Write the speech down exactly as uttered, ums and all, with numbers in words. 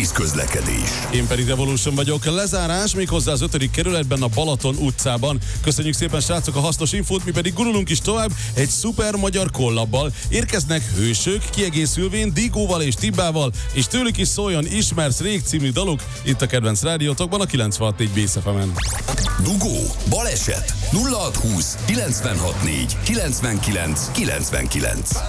Service közlekedés. Én pedig Revolution vagyok. Lezárás méghozzá az ötödik kerületben a Balaton utcában. Köszönjük szépen, srácok, a hasznos infót, mi pedig gurulunk is tovább egy szuper magyar kollabbal. Érkeznek hősök, kiegészülvén Digóval és Tibbával, és tőlük is szóljon Ismersz rég című daluk itt a kedvenc rádiótokban a kilencvenhat négy Bész ef emen. Dugó, baleset, nulla hat húsz kilencvenhat négy kilencvenkilenc kilencvenkilenc.